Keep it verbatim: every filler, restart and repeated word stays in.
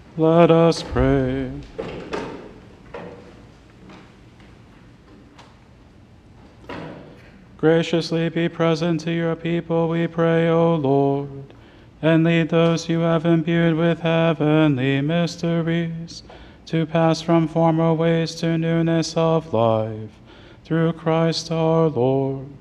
Let us pray. Graciously be present to your people, we pray, O Lord, and lead those you have imbued with heavenly mysteries to pass from former ways to newness of life, through Christ our Lord.